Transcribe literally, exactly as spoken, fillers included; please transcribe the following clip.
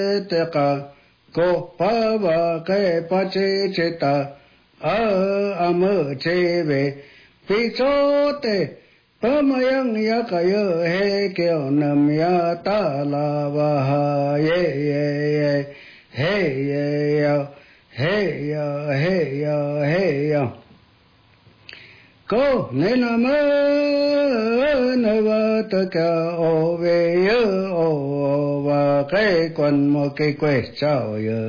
te ka ko pa va ke pa che che ta a am che ve pi cho te pa ma yang ya ka yo he ke nam ya ta la va ha ye ye ye he ye ya he ya he ya he ya ko ne na ma na va ta ka o ve yo o va cái quần một cái quê chào yo